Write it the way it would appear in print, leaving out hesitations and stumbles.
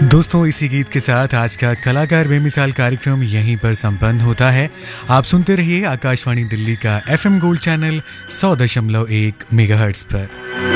दोस्तों, इसी गीत के साथ आज का कलाकार बेमिसाल कार्यक्रम यहीं पर संपन्न होता है। आप सुनते रहिए आकाशवाणी दिल्ली का FM गोल्ड चैनल 100.1 मेगाहर्ट्ज पर।